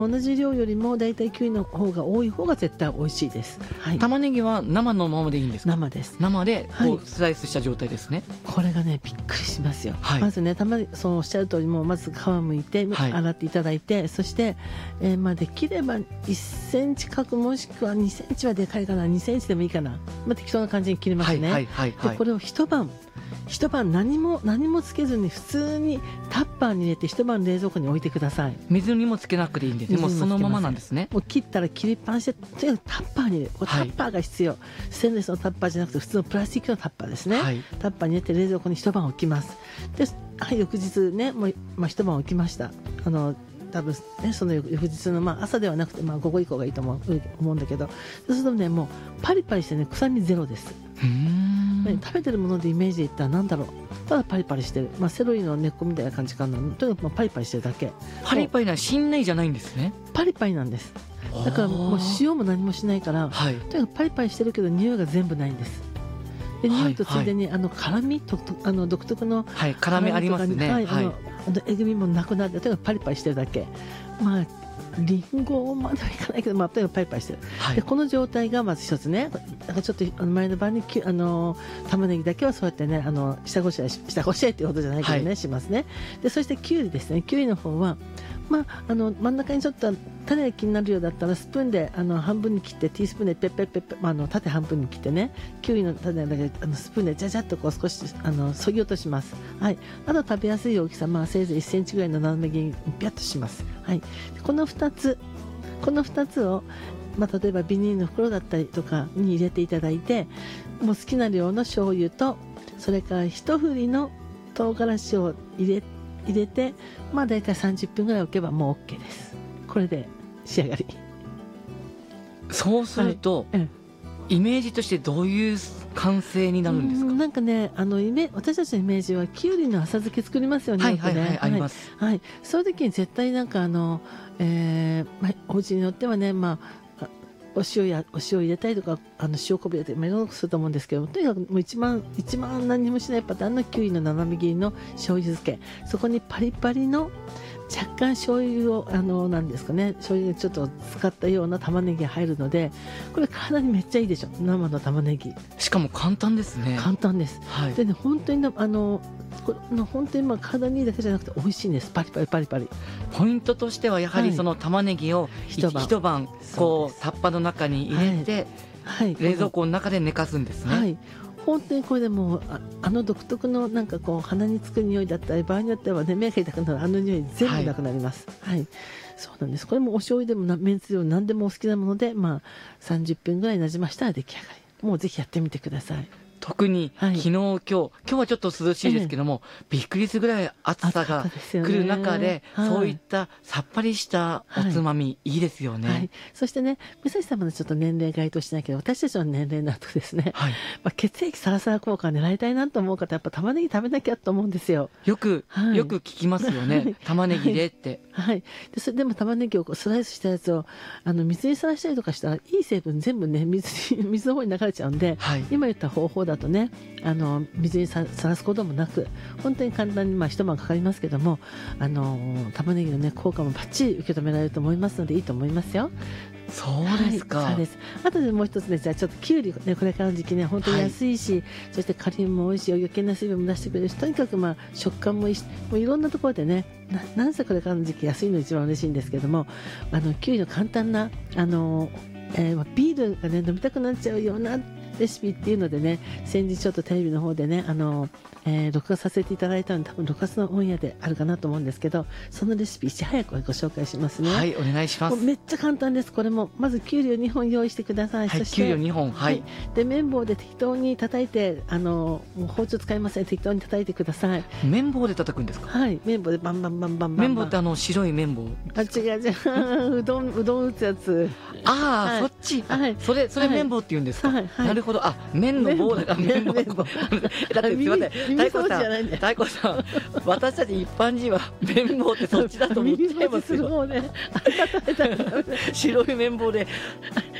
同じ量よりもだいたいキウイの方が多い方が絶対美味しいです。はい、 玉ねぎは生のままでいいんですか？ 生です。 生ではいスライスした状態ですね。 これがねびっくりしますよ。 はいまずねそうおっしゃる通りもうまず皮むいて、 はい洗っていただいて、そして、できれば1センチ角もしくは2センチはでかいかな、2センチでもいいかな、適当な感じに切りますね。 はいはいはいはい。 でこれを一晩何もつけずに普通にタッパーに入れて一晩冷蔵庫に置いてください。 水にもつけなくていいんですね。もうそのままなんですね。 もう切ったら切りっぱなしでとにかくタッパーに入れる。これタッパーが必要、ステンレスのタッパーじゃなくて普通のプラスチックのタッパーですね。 はい、 タッパーに入れて冷蔵庫に一晩置きます。で、翌日ねもう、一晩置きました。多分ね、その翌日の、朝ではなくて、午後以降がいいと思うんだけど、そうするとねもうパリパリしてね臭みゼロです。食べてるものでイメージで言ったら何だろう、ただパリパリしてる、セロリの根っこみたいな感じかな。とにかくパリパリしてるだけ。 パリパリな芯内じゃないんですね。 パリパリなんです。だからもう塩も何もしないから、 はい、 とにかくパリパリしてるけど匂いが全部ないんです。で匂いとついでに、辛み独特の、 辛みありますね。 えぐみもなくなって、とにかくパリパリしてるだけ。リンゴまではいかないけど、とにかくパリパリしてる。でこの状態がまず一つね。ちょっと前の晩に玉ねぎだけはそうやってね下ごしらえっていうことじゃないけどね、しますね。でそしてきゅうりですね。きゅうりの方は真ん中にちょっと種が気になるようだったらスプーンで半分に切って、ティースプーンでペッペッペッペッ、縦半分に切ってね、きゅうりの種だけスプーンでジャジャッと少しそぎ落とします。はい、あと食べやすい大きさ、せいぜい1センチぐらいの斜め切りにピャッとします。はい、この2つを、例えばビニールの袋だったりとかに入れていただいて、もう好きな量の醤油と、それから一振りの唐辛子を入れて、だいたい30分ぐらい置けばもう OK です。これで仕上がり。 そうすると、イメージとしてどういう完成になるんですか？ なんかね私たちのイメージはきゅうりの浅漬け作りますよね。 あります。 はい、そういう時に絶対なんかお家によってはねお塩入れたりとか塩昆布入れていろんなことすると思うんですけども、とにかくもう一番何もしないパターンのきゅうりの斜め切りの醤油漬け、そこにパリパリの若干醤油をなんですかね、醤油でちょっと使ったような玉ねぎが入るので、これ体にめっちゃいいでしょ。生の玉ねぎ、 しかも簡単ですね。 簡単です。でね本当に本当に体にいいだけじゃなくて美味しいんです。パリパリパリパリ。 ポイントとしてはやはりその玉ねぎを一晩タッパの中に入れて、冷蔵庫の中で寝かすんですね。本当にこれでもう独特のなんか鼻につく匂いだったり、場合によってはね目が痛くなる匂い全部なくなります。そうなんです。これもお醤油でもめんつゆ何でもお好きなもので、30分ぐらいなじましたら出来上がり。もうぜひやってみてください。 特に昨日、今日はちょっと涼しいですけども、びっくりするぐらい暑さが来る中で、そういったさっぱりしたおつまみ、いいですよね。 そしてね、武蔵様のちょっと年齢該当しないけど、私たちの年齢になるとですね、血液サラサラ効果を狙いたいなと思う方はやっぱ玉ねぎ食べなきゃと思うんですよ。 よく聞きますよね、玉ねぎでって。 でも玉ねぎをスライスしたやつを水にさらしたりとかしたらいい成分全部ね水の方に流れちゃうんで、今言った方法だとね水にさらすこともなく、本当に簡単に一晩かかりますけども、玉ねぎのね効果もバッチリ受け止められると思いますのでいいと思いますよ。 そうですか。 そうです。あとでもう一つね、じゃあちょっときゅうりね、これからの時期ね本当に安いし、そしてカリウムも多いし余計な水分も出してくれるし、とにかく食感もいいし、もういろんなところでね、なんせこれからの時期安いの一番嬉しいんですけども、きゅうりの簡単なビールがね飲みたくなっちゃうようなレシピっていうのでね、先日ちょっとテレビの方でね録画させていただいたので、多分6月のオンエアであるかなと思うんですけど、そのレシピいち早くご紹介しますね。 お願いします。 めっちゃ簡単です。これもまずきゅうりを2本用意してください。そしてきゅうりを2本、 で綿棒で適当に叩いて、もう包丁使いません、適当に叩いてください。 綿棒で叩くんですか？ 綿棒でバンバンバンバンバン。 綿棒って白い綿棒？ 違ううどん打つやつ。 そっち。それ綿棒って言うんですか？なるほど。綿の棒だから綿棒。だってすいません、太鼓さん、私たち一般人は綿棒ってそっちだと思ってますよ。白い綿棒で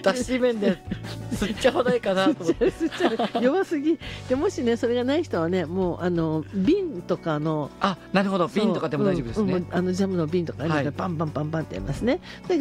脱脂麺で吸っちゃわないかなと思って。 吸っちゃう弱すぎで、もしねそれがない人はね、もう瓶とかの、 なるほど、瓶とかでも大丈夫ですね。 ジャムの瓶とかにバンバンバンバンってやりますね。